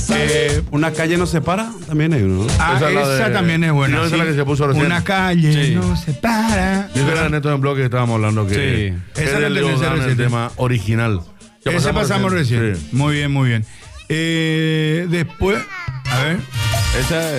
Una calle nos separa, también hay uno, ¿no? Esa también es buena. Esa es la que se puso recién. Una calle nos separa. Yo era Neto en bloque que estábamos hablando que Sí. Esa es la el tenés reciente. tema original. Ya Ese pasamos recién. Sí. Muy bien, muy bien. Después, a ver. Esa